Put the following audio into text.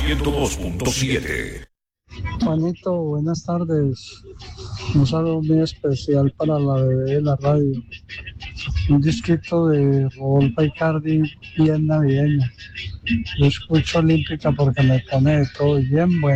102.7. Juanito, buenas tardes. Un saludo muy especial para la bebé de la radio. Un distrito de Rodolfo Icardi bien navideño. Yo escucho Olímpica porque me pone de todo bien bueno.